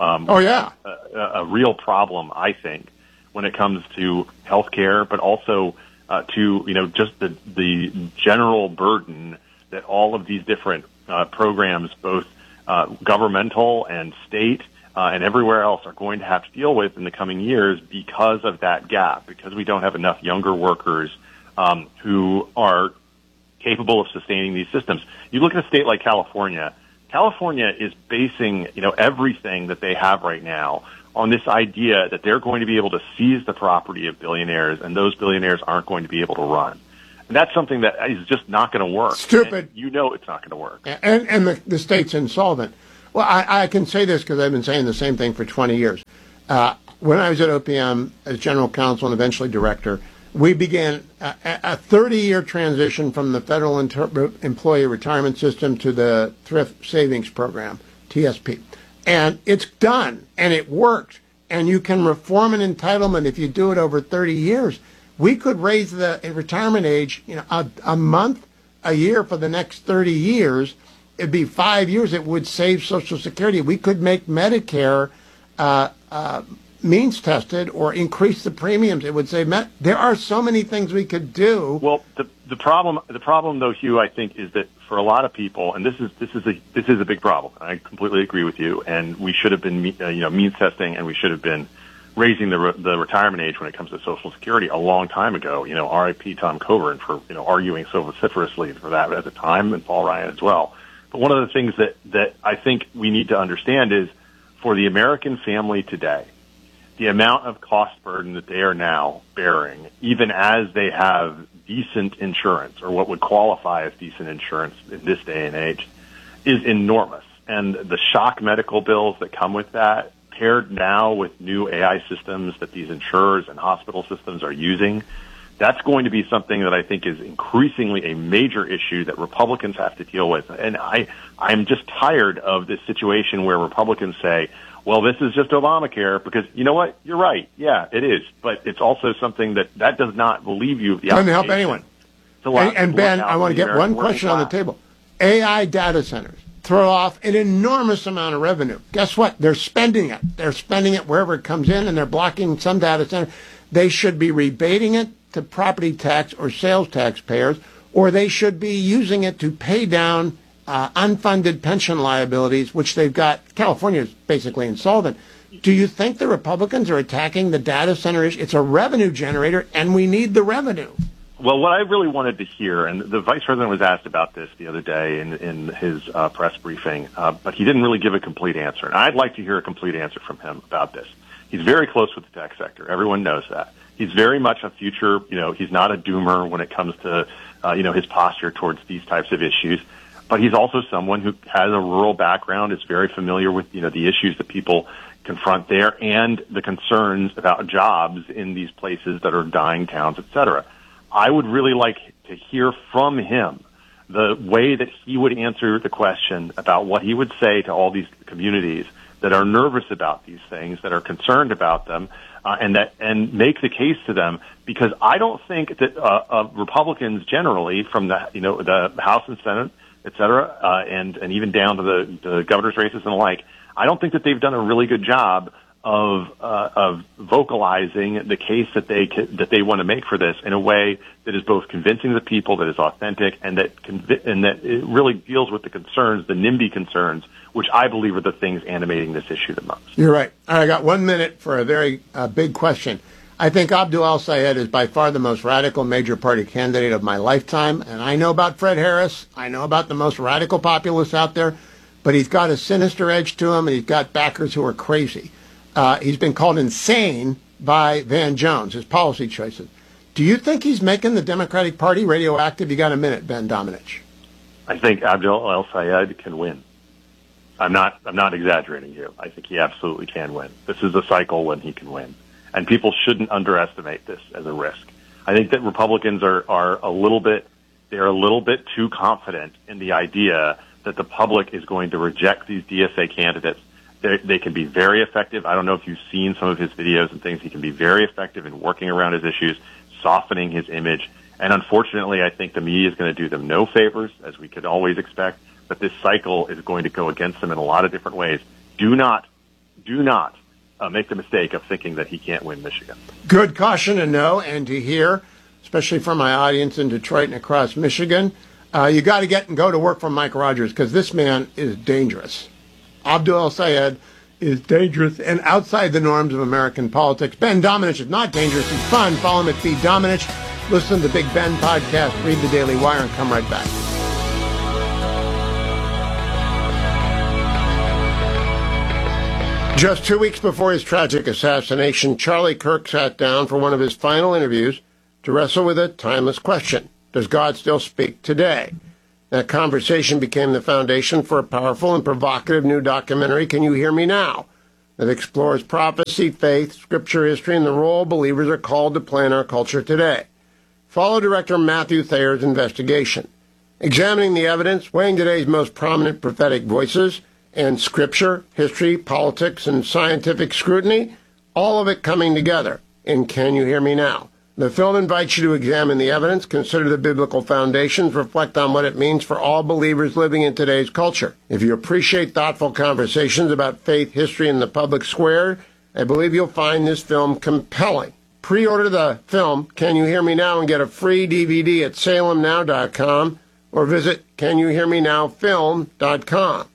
A real problem, I think, when it comes to health care, but also to just the general burden that all of these different programs, both governmental and state and everywhere else, are going to have to deal with in the coming years because of that gap, because we don't have enough younger workers who are capable of sustaining these systems. You look at a state like California. California is basing, everything that they have right now on this idea that they're going to be able to seize the property of billionaires, and those billionaires aren't going to be able to run. And that's something that is just not going to work. Stupid. And it's not going to work. And the state's insolvent. Well, I can say this because I've been saying the same thing for 20 years. When I was at OPM as general counsel and eventually director, we began a 30-year transition from the federal employee retirement system to the thrift savings program, TSP. And it's done, and it worked. And you can reform an entitlement if you do it over 30 years. We could raise the retirement age, a month, a year for the next 30 years. It'd be 5 years. It would save Social Security. We could make Medicare means tested or increase the premiums. It would save. There are so many things we could do. Well, the problem though, Hugh, I think, is that for a lot of people, and this is a big problem. I completely agree with you. And we should have been means testing, and we should have been raising the retirement age when it comes to Social Security a long time ago. R.I.P. Tom Coburn for arguing so vociferously for that at the time, and Paul Ryan as well. But one of the things that I think we need to understand is, for the American family today, the amount of cost burden that they are now bearing, even as they have decent insurance, or what would qualify as decent insurance in this day and age, is enormous. And the shock medical bills that come with that, paired now with new AI systems that these insurers and hospital systems are using, that's going to be something that I think is increasingly a major issue that Republicans have to deal with. And I'm just tired of this situation where Republicans say, well, this is just Obamacare, because you know what? You're right. Yeah, it is. But it's also something that does not relieve you of the obligation. Doesn't help anyone. And Ben, I want to get one question on the table. AI data centers throw off an enormous amount of revenue. Guess what? They're spending it. They're spending it wherever it comes in, and they're blocking some data center. They should be rebating it to property tax or sales taxpayers, or they should be using it to pay down unfunded pension liabilities, which they've got. California is basically insolvent. Do you think the Republicans are attacking the data center issue? It's a revenue generator, and we need the revenue. Well, what I really wanted to hear, and the Vice President was asked about this the other day in his press briefing, but he didn't really give a complete answer. And I'd like to hear a complete answer from him about this. He's very close with the tech sector. Everyone knows that. He's very much a future, he's not a doomer when it comes to, his posture towards these types of issues. But he's also someone who has a rural background, is very familiar with, the issues that people confront there and the concerns about jobs in these places that are dying towns, et cetera. I would really like to hear from him the way that he would answer the question about what he would say to all these communities that are nervous about these things, that are concerned about them, and make the case to them, because I don't think that Republicans generally, from the House and Senate, et cetera, and even down to the governor's races and the like, I don't think that they've done a really good job of vocalizing the case that they want to make for this in a way that is both convincing the people, that is authentic, and that it really deals with the concerns, the NIMBY concerns, which I believe are the things animating this issue the most. You're right. All right, I got 1 minute for a very big question. I think Abdul El-Sayed is by far the most radical major party candidate of my lifetime, and I know about Fred Harris. I know about the most radical populists out there, but he's got a sinister edge to him, and he's got backers who are crazy. He's been called insane by Van Jones, his policy choices. Do you think he's making the Democratic Party radioactive? You got a minute, Ben Domenech. I think Abdul El-Sayed can win. I'm not exaggerating here. I think he absolutely can win. This is a cycle when he can win. And people shouldn't underestimate this as a risk. I think that Republicans are a little bit too confident in the idea that the public is going to reject these DSA candidates. They can be very effective. I don't know if you've seen some of his videos and things. He can be very effective in working around his issues, softening his image. And unfortunately, I think the media is going to do them no favors, as we could always expect. But this cycle is going to go against them in a lot of different ways. Do not make the mistake of thinking that he can't win Michigan. Good caution to know and to hear, especially from my audience in Detroit and across Michigan. You got to go to work for Mike Rogers because this man is dangerous. Abdul El-Sayed is dangerous and outside the norms of American politics. Ben Domenech is not dangerous. He's fun. Follow him at B. Domenech. Listen to the Big Ben podcast. Read the Daily Wire and come right back. Just 2 weeks before his tragic assassination, Charlie Kirk sat down for one of his final interviews to wrestle with a timeless question. Does God still speak today? That conversation became the foundation for a powerful and provocative new documentary, Can You Hear Me Now?, that explores prophecy, faith, scripture, history, and the role believers are called to play in our culture today. Follow director Matthew Thayer's investigation, examining the evidence, weighing today's most prominent prophetic voices, and scripture, history, politics, and scientific scrutiny, all of it coming together in Can You Hear Me Now? The film invites you to examine the evidence, consider the biblical foundations, reflect on what it means for all believers living in today's culture. If you appreciate thoughtful conversations about faith, history, and the public square, I believe you'll find this film compelling. Pre-order the film, Can You Hear Me Now?, and get a free DVD at salemnow.com or visit CanYouHearMeNowFilm.com.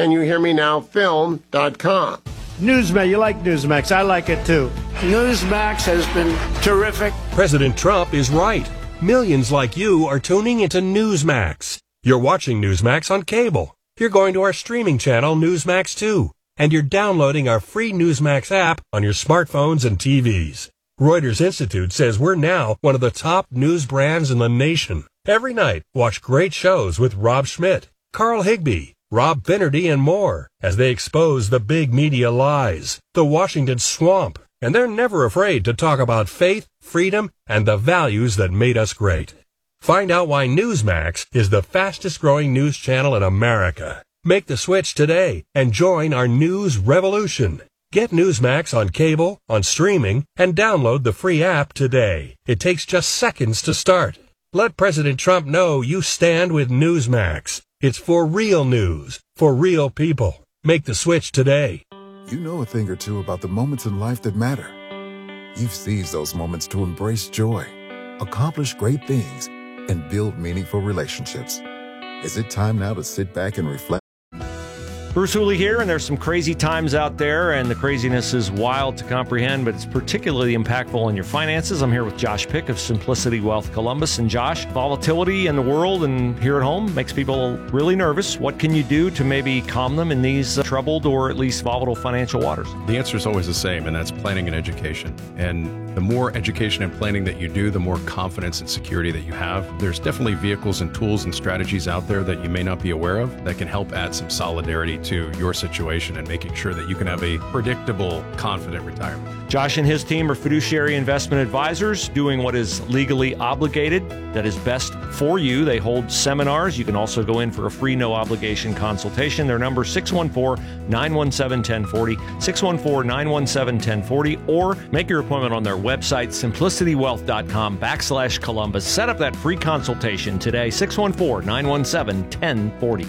CanYouHearMeNowFilm.com. Newsmax, you like Newsmax. I like it too. Newsmax has been terrific. President Trump is right. Millions like you are tuning into Newsmax. You're watching Newsmax on cable. You're going to our streaming channel, Newsmax 2. And you're downloading our free Newsmax app on your smartphones and TVs. Reuters Institute says we're now one of the top news brands in the nation. Every night, watch great shows with Rob Schmidt, Carl Higbie, Rob Finnerty, and more as they expose the big media lies, the Washington swamp, and they're never afraid to talk about faith, freedom, and the values that made us great. Find out why Newsmax is the fastest growing news channel in America. Make the switch today and join our news revolution. Get Newsmax on cable, on streaming, and download the free app today. It takes just seconds to start. Let President Trump know you stand with Newsmax. It's for real news, for real people. Make the switch today. You know a thing or two about the moments in life that matter. You've seized those moments to embrace joy, accomplish great things, and build meaningful relationships. Is it time now to sit back and reflect? Bruce Hooley here, and there's some crazy times out there, and the craziness is wild to comprehend, but it's particularly impactful on your finances. I'm here with Josh Pick of Simplicity Wealth Columbus. And Josh, volatility in the world and here at home makes people really nervous. What can you do to maybe calm them in these troubled or at least volatile financial waters? The answer is always the same, and that's planning and education. And the more education and planning that you do, the more confidence and security that you have. There's definitely vehicles and tools and strategies out there that you may not be aware of that can help add some solidarity to your situation and making sure that you can have a predictable, confident retirement. Josh and his team are fiduciary investment advisors doing what is legally obligated, that is best for you. They hold seminars. You can also go in for a free no-obligation consultation. Their number is 614-917-1040, 614-917-1040, or make your appointment on their website, simplicitywealth.com/Columbus. Set up that free consultation today, 614-917-1040.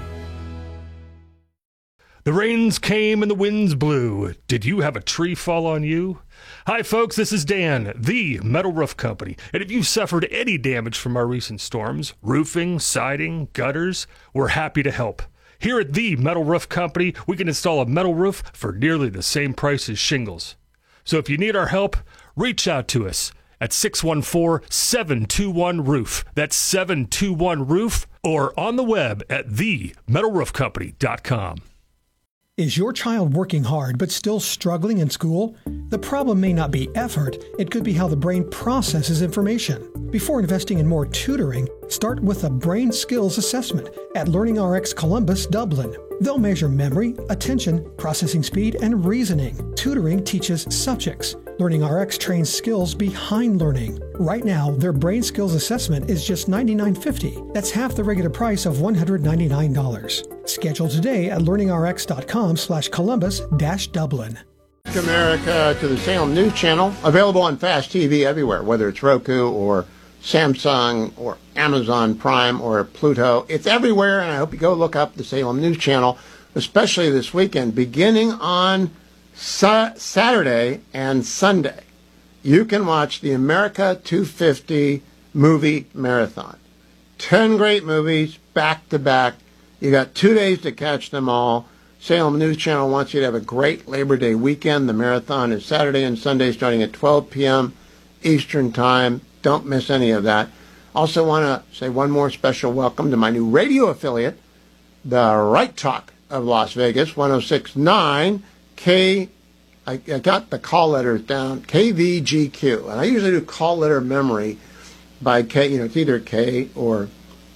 The rains came and the winds blew. Did you have a tree fall on you? Hi, folks, this is Dan, the Metal Roof Company. And if you've suffered any damage from our recent storms, roofing, siding, gutters, we're happy to help. Here at the Metal Roof Company, we can install a metal roof for nearly the same price as shingles. So if you need our help, reach out to us at 614-721-ROOF. That's 721-ROOF, or on the web at themetalroofcompany.com. Is your child working hard but still struggling in school? The problem may not be effort, it could be how the brain processes information. Before investing in more tutoring, start with a brain skills assessment at LearningRx Columbus, Dublin. They'll measure memory, attention, processing speed, and reasoning. Tutoring teaches subjects. LearningRx trains skills behind learning. Right now, their brain skills assessment is just $99.50. That's half the regular price of $199. Schedule today at learningrx.com/Columbus-Dublin. America to the Salem News Channel, available on Fast TV everywhere, whether it's Roku or Samsung or Amazon Prime or Pluto. It's everywhere, and I hope you go look up the Salem News Channel, especially this weekend, beginning on Saturday and Sunday. You can watch the America 250 movie marathon. 10 great movies back to back. You got 2 days to catch them all. Salem News Channel wants you to have a great Labor Day weekend. The marathon is Saturday and Sunday starting at 12 p.m. Eastern Time. Don't miss any of that. Also want to say one more special welcome to my new radio affiliate, the Right Talk of Las Vegas, 106.9 K. I got the call letters down, KVGQ. And I usually do call letter memory by K, it's either K or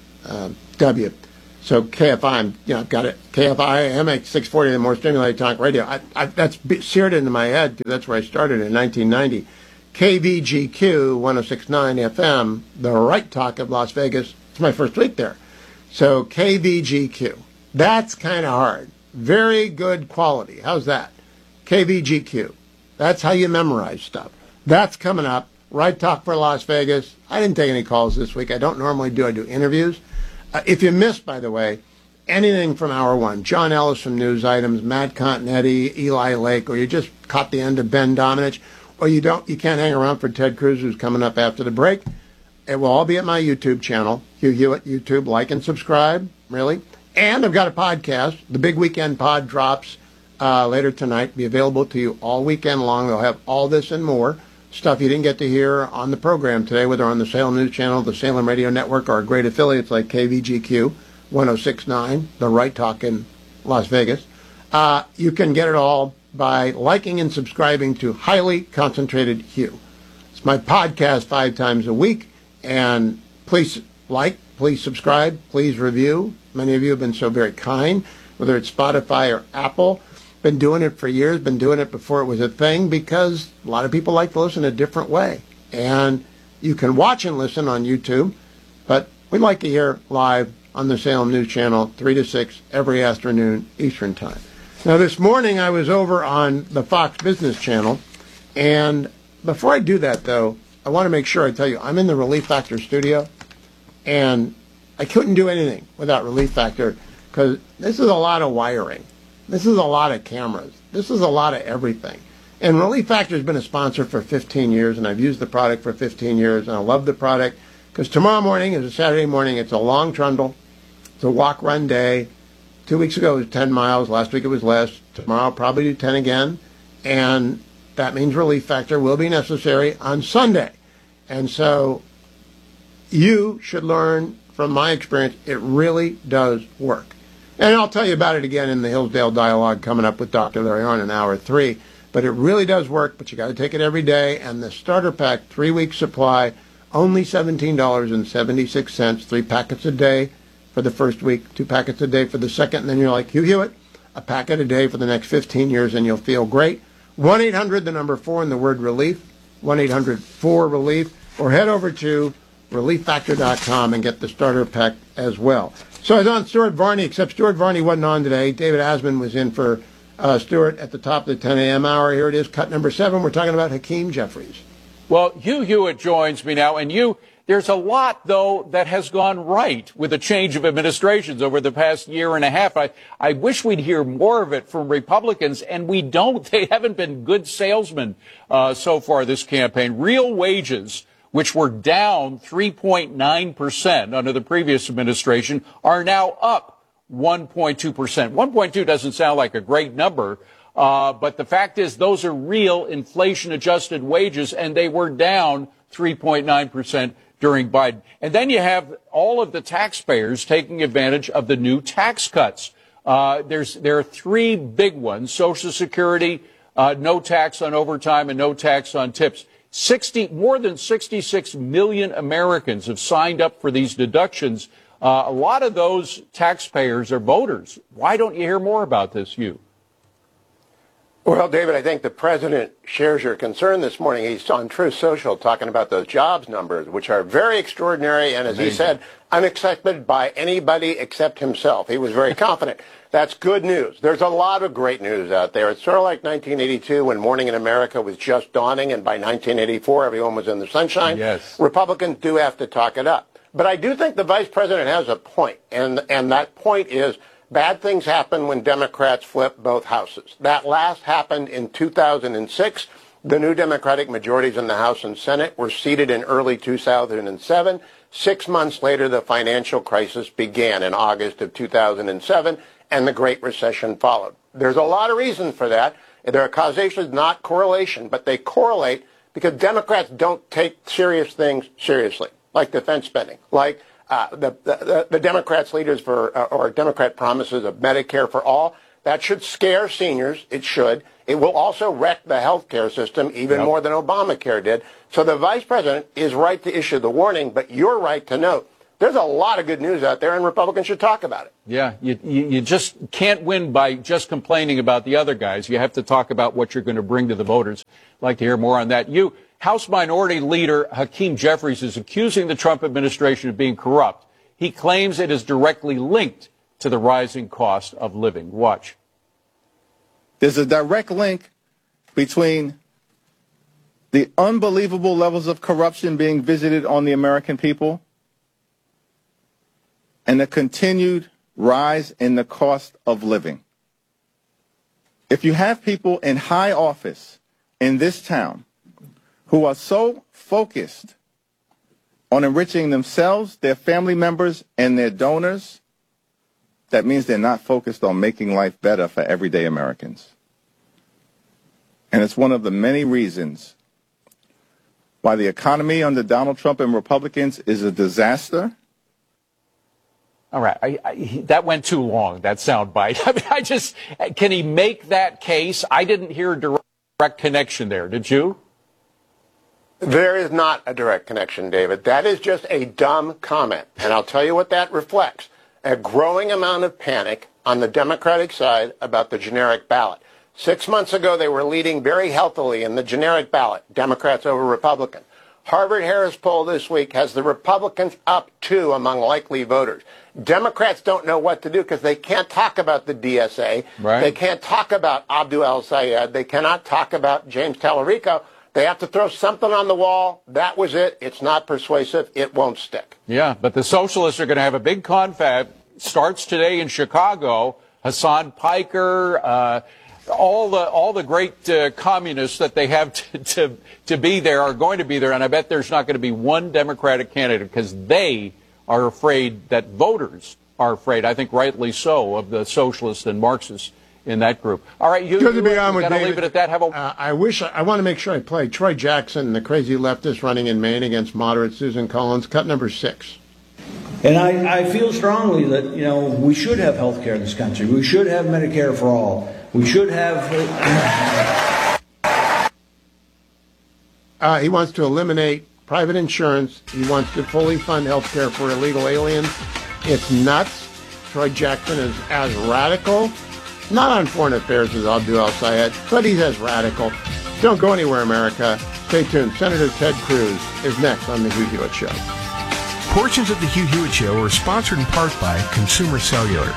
W. So KFI, I've got it. KFI, MX 640, the more stimulated talk radio. That's seared into my head because that's where I started in 1990. KVGQ 106.9 FM, the Right Talk of Las Vegas. It's my first week there. So KVGQ. That's kind of hard. Very good quality. How's that? KVGQ. That's how you memorize stuff. That's coming up. Right Talk for Las Vegas. I didn't take any calls this week. I don't normally do. I do interviews. If you missed, by the way, anything from Hour 1, John Ellis from News Items, Matt Continetti, Eli Lake, or you just caught the end of Ben Domenech, or you can't hang around for Ted Cruz, who's coming up after the break, it will all be at my YouTube channel, Hugh Hewitt YouTube. Like and subscribe, really. And I've got a podcast. The Big Weekend Pod drops later tonight. Be available to you all weekend long. They'll have all this and more stuff you didn't get to hear on the program today, whether on the Salem News Channel, the Salem Radio Network, or great affiliates like KVGQ 106.9, the Right Talk in Las Vegas. You can get it all by liking and subscribing to Highly Concentrated Hugh. It's my podcast 5 times a week, and please like, please subscribe, please review. Many of you have been so very kind, whether it's Spotify or Apple. Been doing it for years, been doing it before it was a thing, because a lot of people like to listen a different way. And you can watch and listen on YouTube, but we'd like to hear live on the Salem News Channel, 3 to 6 every afternoon Eastern Time. Now, this morning I was over on the Fox Business Channel, and before I do that, though, I want to make sure I tell you, I'm in the Relief Factor studio, and I couldn't do anything without Relief Factor, because this is a lot of wiring. This is a lot of cameras. This is a lot of everything. And Relief Factor has been a sponsor for 15 years, and I've used the product for 15 years, and I love the product, because tomorrow morning is a Saturday morning. It's a long trundle. It's a walk-run day. 2 weeks ago it was 10 miles. Last week it was less. Tomorrow I'll probably do 10 again. And that means Relief Factor will be necessary on Sunday. And so you should learn from my experience. It really does work. And I'll tell you about it again in the Hillsdale Dialogue coming up with Dr. Larry Arnn in Hour 3. But it really does work, but you got to take it every day. And the starter pack, 3-week supply, only $17.76, 3 packets a day for the first week, 2 packets a day for the second, and then you're like Hugh Hewitt, a packet a day for the next 15 years, and you'll feel great. 1-800, the number 4, and the word relief, 1-800-4-RELIEF, or head over to relieffactor.com and get the starter pack as well. So I was on Stuart Varney, except Stuart Varney wasn't on today. David Asman was in for Stuart at the top of the 10 a.m. hour. Here it is, cut number 7. We're talking about Hakeem Jeffries. Well, Hugh Hewitt joins me now, and there's a lot, though, that has gone right with the change of administrations over the past year and a half. I wish we'd hear more of it from Republicans, and we don't. They haven't been good salesmen so far this campaign. Real wages, which were down 3.9% under the previous administration, are now up 1.2%. 1.2 doesn't sound like a great number, but the fact is those are real inflation-adjusted wages, and they were down 3.9% during Biden. And then you have all of the taxpayers taking advantage of the new tax cuts. There are 3 big ones: Social Security, no tax on overtime, and no tax on tips. More than 66 million Americans have signed up for these deductions. A lot of those taxpayers are voters. Why don't you hear more about this, Hugh? Well, David, I think the president shares your concern this morning. He's on Truth Social talking about those jobs numbers, which are very extraordinary and, as he said, unaccepted by anybody except himself. He was very confident. That's good news. There's a lot of great news out there. It's sort of like 1982 when Morning in America was just dawning, and by 1984 everyone was in the sunshine. Yes. Republicans do have to talk it up. But I do think the vice president has a point, and that point is bad things happen when Democrats flip both houses. That last happened in 2006. The new Democratic majorities in the House and Senate were seated in early 2007. 6 months later, the financial crisis began in August of 2007, and the Great Recession followed. There's a lot of reasons for that. There are causations, not correlation, but they correlate because Democrats don't take serious things seriously, like defense spending, like the Democrats' leaders or Democrat promises of Medicare for all. That should scare seniors. It should. It will also wreck the health care system even more than Obamacare did. So the vice president is right to issue the warning, but you're right to note there's a lot of good news out there, and Republicans should talk about it. Yeah, you just can't win by just complaining about the other guys. You have to talk about what you're going to bring to the voters. I'd like to hear more on that. House Minority Leader Hakeem Jeffries is accusing the Trump administration of being corrupt. He claims it is directly linked to the rising cost of living. Watch. There's a direct link between the unbelievable levels of corruption being visited on the American people and the continued rise in the cost of living. If you have people in high office in this town who are so focused on enriching themselves, their family members, and their donors, that means they're not focused on making life better for everyday Americans. And it's one of the many reasons why the economy under Donald Trump and Republicans is a disaster. All right. That went too long, that soundbite. I mean, can he make that case? I didn't hear a direct connection there. Did you? There is not a direct connection, David. That is just a dumb comment. And I'll tell you what that reflects. A growing amount of panic on the Democratic side about the generic ballot. 6 months ago, they were leading very healthily in the generic ballot, Democrats over Republicans. Harvard-Harris poll this week has the Republicans up 2 among likely voters. Democrats don't know what to do because they can't talk about the DSA. Right. They can't talk about Abdul El-Sayed. They cannot talk about James Tallarico. They have to throw something on the wall. That was it. It's not persuasive. It won't stick. Yeah, but the socialists are going to have a big confab. Starts today in Chicago. Hassan Piker, all the great communists that they have to be there are going to be there, and I bet there's not going to be one Democratic candidate because they are afraid that voters are afraid, I think rightly so, of the socialists and Marxists in that group. All right, good to be on with David. Leave it at that. I want to make sure I play Troy Jackson, the crazy leftist running in Maine against moderate Susan Collins, cut number 6. And I feel strongly that, we should have health care in this country. We should have Medicare for all. We should have... He wants to eliminate private insurance. He wants to fully fund health care for illegal aliens. It's nuts. Troy Jackson is as radical, not on foreign affairs as Abdul El-Sayed, but he's as radical. Don't go anywhere, America. Stay tuned. Senator Ted Cruz is next on The Hugh Hewitt Show. Portions of The Hugh Hewitt Show are sponsored in part by Consumer Cellular.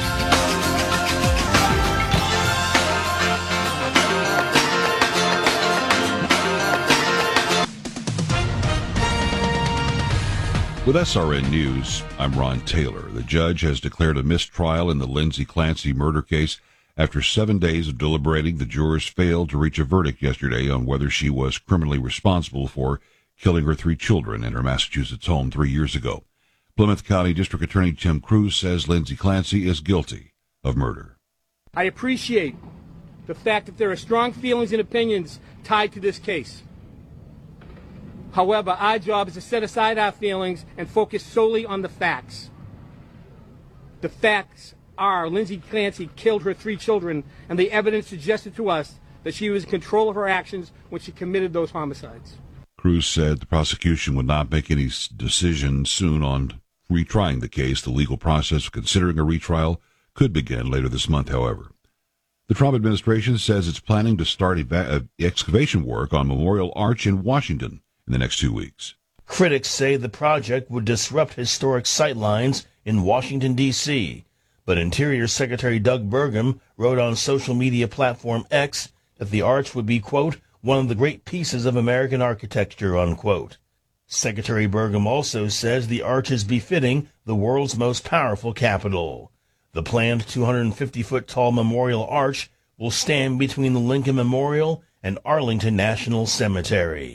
With SRN News, I'm Ron Taylor. The judge has declared a mistrial in the Lindsay Clancy murder case. After 7 days of deliberating, the jurors failed to reach a verdict yesterday on whether she was criminally responsible for killing her 3 children in her Massachusetts home 3 years ago. Plymouth County District Attorney Tim Cruz says Lindsay Clancy is guilty of murder. I appreciate the fact that there are strong feelings and opinions tied to this case. However, our job is to set aside our feelings and focus solely on the facts. The facts are Lindsay Clancy killed her 3 children, and the evidence suggested to us that she was in control of her actions when she committed those homicides. Cruz said the prosecution would not make any decision soon on retrying the case. The legal process of considering a retrial could begin later this month, however. The Trump administration says it's planning to start excavation work on Memorial Arch in Washington in the next 2 weeks. Critics say the project would disrupt historic sightlines in Washington, D.C., but Interior Secretary Doug Burgum wrote on social media platform X that the arch would be, quote, one of the great pieces of American architecture, unquote. Secretary Burgum also says the arch is befitting the world's most powerful capital. The planned 250-foot-tall memorial arch will stand between the Lincoln Memorial and Arlington National Cemetery.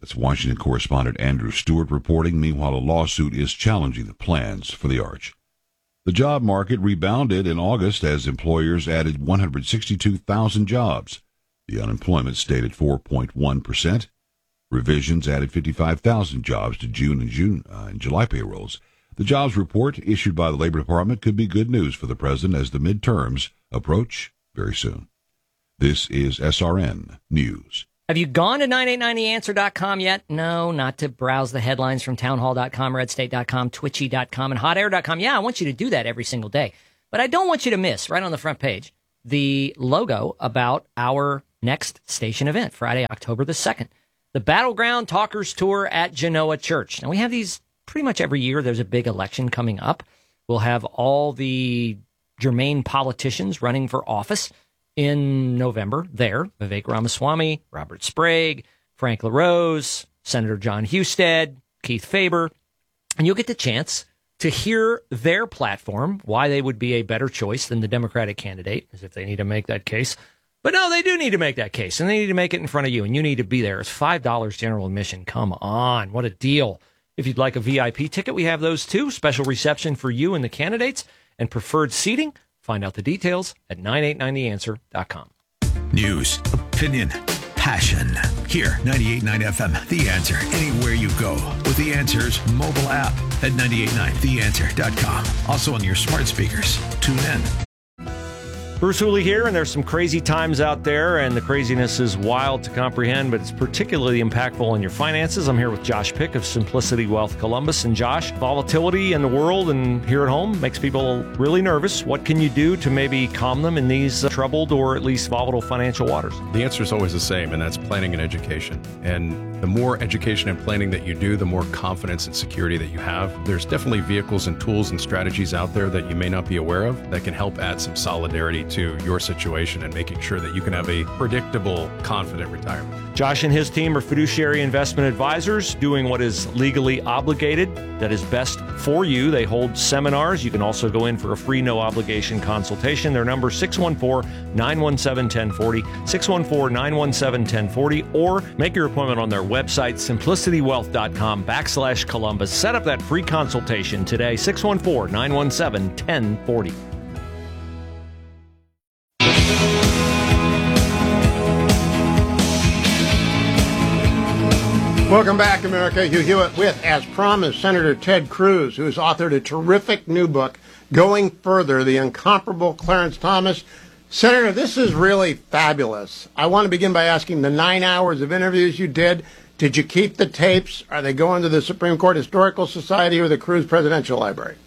That's Washington correspondent Andrew Stewart reporting. Meanwhile, a lawsuit is challenging the plans for the arch. The job market rebounded in August as employers added 162,000 jobs. The unemployment stayed at 4.1%. Revisions added 55,000 jobs to June and July payrolls. The jobs report issued by the Labor Department could be good news for the president as the midterms approach very soon. This is SRN News. Have you gone to 989theanswer.com yet? No, not to browse the headlines from townhall.com, redstate.com, twitchy.com, and hotair.com. Yeah, I want you to do that every single day. But I don't want you to miss, right on the front page, the logo about our next station event, Friday, October the 2nd. The Battleground Talkers Tour at Genoa Church. Now, we have these pretty much every year. There's a big election coming up. We'll have all the germane politicians running for office in November there. Vivek Ramaswamy, Robert Sprague, Frank LaRose, Senator John Husted, Keith Faber. And you'll get the chance to hear their platform, why they would be a better choice than the Democratic candidate, as if they need to make that case. But no, they do need to make that case, and they need to make it in front of you, and you need to be there. It's $5 general admission. Come on, what a deal. If you'd like a VIP ticket, we have those too. Special reception for you and the candidates, and preferred seating. Find out the details at 989theanswer.com. News, opinion, passion. Here, 98.9 FM, The Answer. Anywhere you go with The Answer's mobile app at 989theanswer.com. Also on your smart speakers. Tune in. Bruce Hooley here, and there's some crazy times out there, and the craziness is wild to comprehend, but it's particularly impactful on your finances. I'm here with Josh Pick of Simplicity Wealth Columbus. And Josh, volatility in the world and here at home makes people really nervous. What can you do to maybe calm them in these troubled or at least volatile financial waters? The answer is always the same, and that's planning and education. And the more education and planning that you do, the more confidence and security that you have. There's definitely vehicles and tools and strategies out there that you may not be aware of that can help add some solidarity to your situation and making sure that you can have a predictable, confident retirement. Josh and his team are fiduciary investment advisors doing what is legally obligated, that is best for you. They hold seminars. You can also go in for a free, no-obligation consultation. Their number is 614-917-1040, 614-917-1040, or make your appointment on their website, simplicitywealth.com/Columbus. Set up that free consultation today, 614-917-1040. Welcome back, America. Hugh Hewitt with, as promised, Senator Ted Cruz, who has authored a terrific new book, Going Further, The Incomparable Clarence Thomas. Senator, this is really fabulous. I want to begin by asking, the 9 hours of interviews you did you keep the tapes? Are they going to the Supreme Court Historical Society or the Cruz Presidential Library?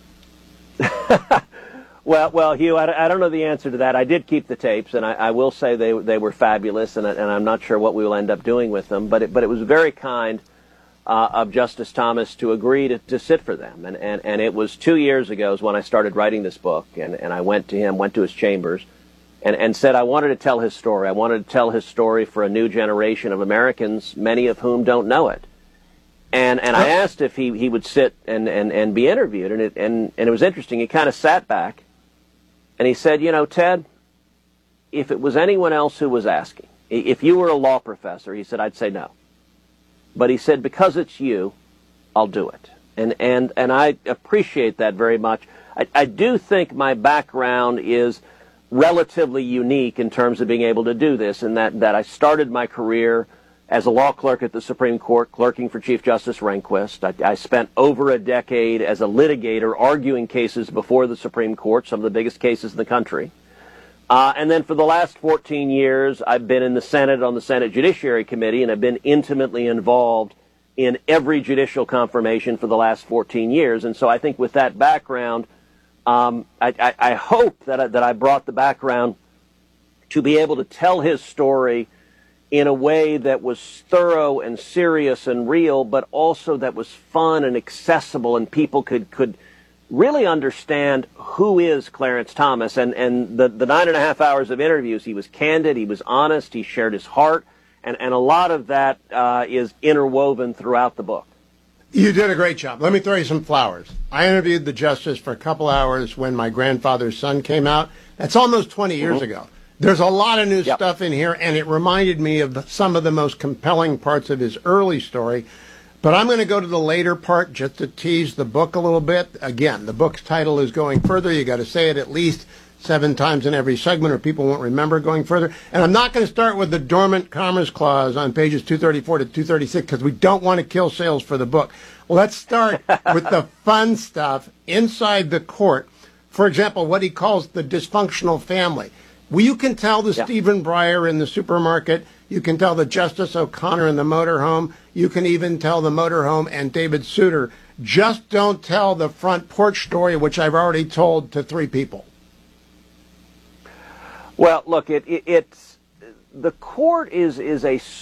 Well, Hugh, I don't know the answer to that. I did keep the tapes, and I will say they were fabulous, and I'm not sure what we will end up doing with them. But it was very kind of Justice Thomas to agree to sit for them. And it was 2 years ago when I started writing this book, and I went to his chambers, and said I wanted to tell his story. I wanted to tell his story for a new generation of Americans, many of whom don't know it. And I asked if he would sit and be interviewed, and it was interesting. He kind of sat back. And he said, Ted, if it was anyone else who was asking, if you were a law professor, he said, I'd say no. But he said, because it's you, I'll do it. And I appreciate that very much. I do think my background is relatively unique in terms of being able to do this, in that I started my career as a law clerk at the Supreme Court, clerking for Chief Justice Rehnquist. I spent over a decade as a litigator arguing cases before the Supreme Court, some of the biggest cases in the country. And then for the last 14 years, I've been in the Senate on the Senate Judiciary Committee, and I've been intimately involved in every judicial confirmation for the last 14 years. And so I think with that background, I hope that I brought the background to be able to tell his story in a way that was thorough and serious and real, but also that was fun and accessible, and people could really understand who is Clarence Thomas. And the 9.5 hours of interviews, he was candid, he was honest, he shared his heart, and a lot of that is interwoven throughout the book. You did a great job. Let me throw you some flowers. I interviewed the justice for a couple hours when my grandfather's son came out. That's almost 20 years ago. There's a lot of new stuff in here, and it reminded me of some of the most compelling parts of his early story. But I'm going to go to the later part just to tease the book a little bit. Again, the book's title is Going Further. You got to say it at least 7 times in every segment or people won't remember Going Further. And I'm not going to start with the dormant commerce clause on pages 234 to 236 because we don't want to kill sales for the book. Let's start with the fun stuff inside the court. For example, what he calls the dysfunctional family. Well, you can tell the Stephen Breyer in the supermarket. You can tell the Justice O'Connor in the motorhome. You can even tell the motorhome and David Souter. Just don't tell the front porch story, which I've already told to 3 people. Well, look, it's the court is a